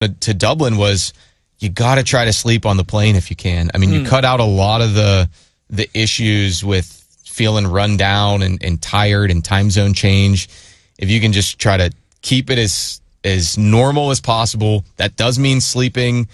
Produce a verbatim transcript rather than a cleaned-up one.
to Dublin was you got to try to sleep on the plane if you can. I mean, mm. you cut out a lot of the the issues with feeling run down and, and tired and time zone change. If you can just try to keep it as as normal as possible, that does mean sleeping